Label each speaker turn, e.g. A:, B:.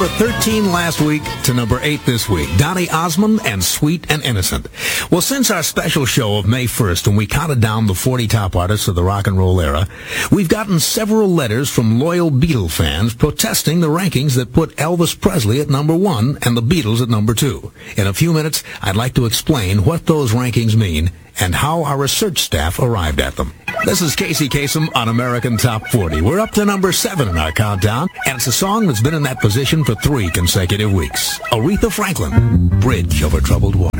A: 13 last week to number 8 this week. Donny Osmond and Sweet and Innocent. Well, since our special show of May 1st, when we counted down the 40 top artists of the rock and roll era, we've gotten several letters from loyal Beatle fans protesting the rankings that put Elvis Presley at number 1 and the Beatles at number 2. In a few minutes, I'd like to explain what those rankings mean and how our research staff arrived at them. This is Casey Kasem on American Top 40. We're up to number 7 in our countdown, and it's a song that's been in that position for 3 consecutive weeks. Aretha Franklin, Bridge Over Troubled Water.